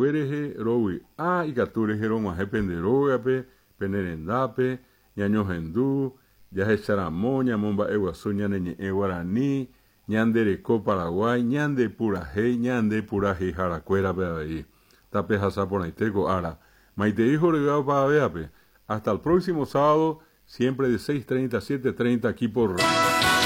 guereje rowi a ikature heromaje penderogape penerendape ñañohendu yahecharamo ñamomba'e guasu ñaneñe'ẽ Guarani ñandereko Paraguay ñande purahéi harakuérape avei tape hasaporãite ko ára maitei horyguáva Paravéape. Hasta el próximo sábado, siempre de 6:30 a 7:30 aquí por